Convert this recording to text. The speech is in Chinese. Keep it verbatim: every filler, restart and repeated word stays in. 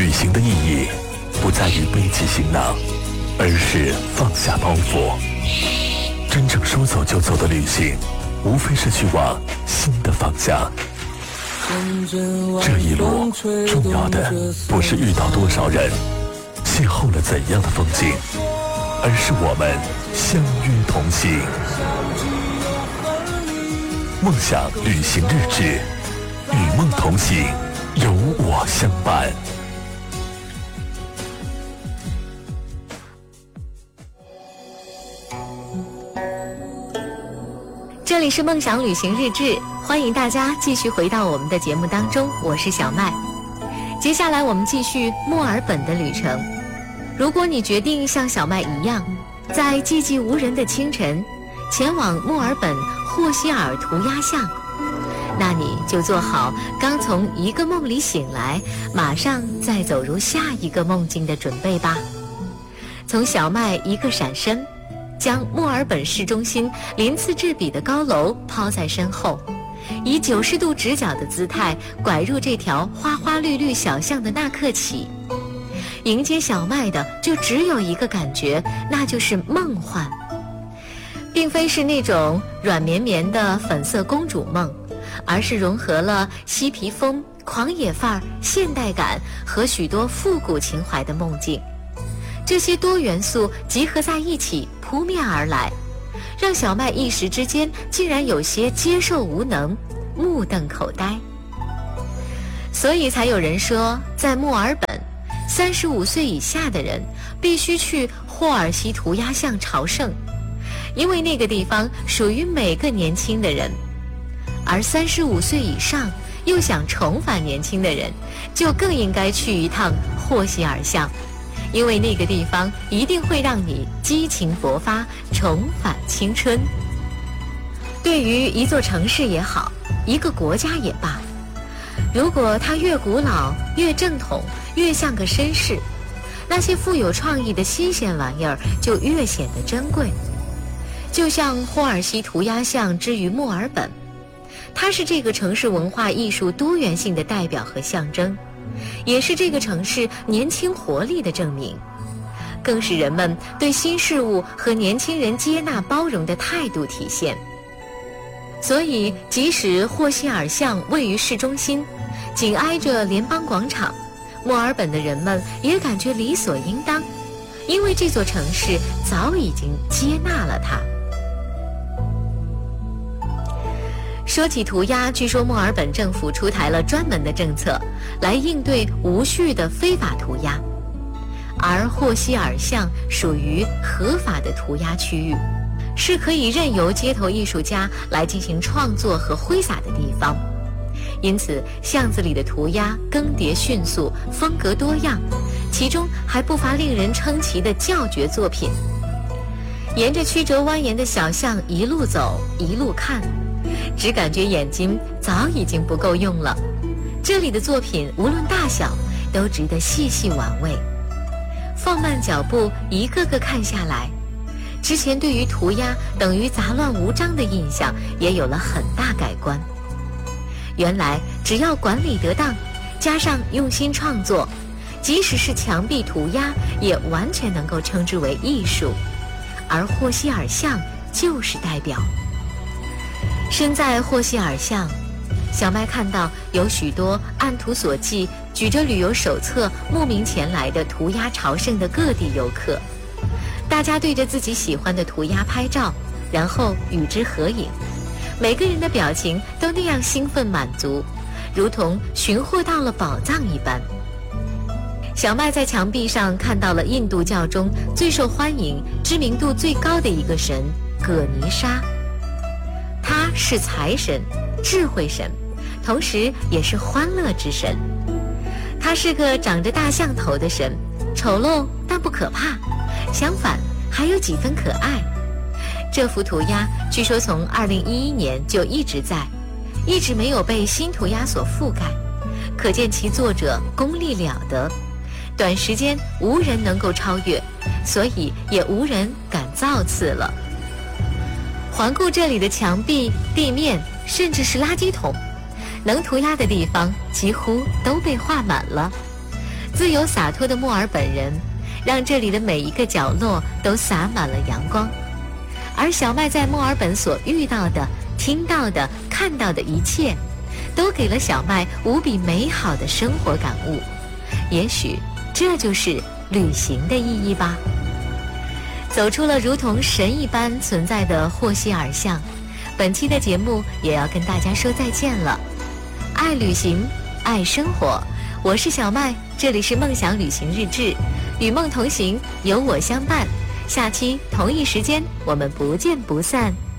旅行的意义不在于背起行囊，而是放下包袱。真正说走就走的旅行，无非是去往新的方向。这一路重要的不是遇到多少人，邂逅了怎样的风景，而是我们相约同行。梦想旅行日志，与梦同行，有我相伴。 这里是梦想旅行日志，欢迎大家继续回到我们的节目当中，我是小麦。接下来我们继续墨尔本的旅程。如果你决定像小麦一样，在寂寂无人的清晨前往墨尔本霍希尔涂鸦巷，那你就做好刚从一个梦里醒来，马上再走入下一个梦境的准备吧。从小麦一个闪身，将墨尔本市中心鳞次栉比的高楼抛在身后，以九十度直角的姿态拐入这条花花绿绿小巷的那刻起，迎接小麦的就只有一个感觉，那就是梦幻。并非是那种软绵绵的粉色公主梦，而是融合了嬉皮风、狂野范儿、现代感和许多复古情怀的梦境。这些多元素集合在一起扑面而来，让小麦一时之间竟然有些接受无能，目瞪口呆。所以才有人说，在墨尔本，三十五岁以下的人必须去霍尔西涂鸦巷朝圣，因为那个地方属于每个年轻的人，而三十五岁以上又想重返年轻的人，就更应该去一趟霍希尔巷，因为那个地方一定会让你激情勃发，重返青春。对于一座城市也好，一个国家也罢，如果它越古老、越正统、越像个绅士，那些富有创意的新鲜玩意儿就越显得珍贵。就像霍尔西涂鸦巷之于墨尔本，它是这个城市文化艺术多元性的代表和象征，也是这个城市年轻活力的证明，更是人们对新事物和年轻人接纳包容的态度体现。所以即使霍希尔巷位于市中心，紧挨着联邦广场，墨尔本的人们也感觉理所应当，因为这座城市早已经接纳了它。说起涂鸦，据说墨尔本政府出台了专门的政策来应对无序的非法涂鸦，而霍希尔巷属于合法的涂鸦区域，是可以任由街头艺术家来进行创作和挥洒的地方。因此巷子里的涂鸦更迭迅速，风格多样，其中还不乏令人称奇的叫绝作品。沿着曲折蜿蜒的小巷一路走一路看，只感觉眼睛早已经不够用了。这里的作品无论大小都值得细细玩味。放慢脚步一个个看下来，之前对于涂鸦等于杂乱无章的印象也有了很大改观。原来只要管理得当，加上用心创作，即使是墙壁涂鸦也完全能够称之为艺术，而霍希尔巷就是代表。身在霍希尔巷，小麦看到有许多按图索骥、举着旅游手册慕名前来的涂鸦朝圣的各地游客，大家对着自己喜欢的涂鸦拍照，然后与之合影，每个人的表情都那样兴奋满足，如同寻获到了宝藏一般。小麦在墙壁上看到了印度教中最受欢迎、知名度最高的一个神葛尼莎。他是财神、智慧神，同时也是欢乐之神。他是个长着大象头的神，丑陋但不可怕，相反还有几分可爱。这幅涂鸦据说从二零一一年就一直在，一直没有被新涂鸦所覆盖，可见其作者功力了得，短时间无人能够超越，所以也无人敢造次了。环顾这里的墙壁、地面，甚至是垃圾桶，能涂鸦的地方几乎都被画满了。 自由洒脱的墨尔本人，让这里的每一个角落都洒满了阳光。而小麦在墨尔本所遇到的、听到的、看到的一切，都给了小麦无比美好的生活感悟。也许这就是旅行的意义吧。走出了如同神一般存在的霍希尔巷，本期的节目也要跟大家说再见了。爱旅行，爱生活，我是小麦，这里是梦想旅行日志，与梦同行，有我相伴。下期同一时间，我们不见不散。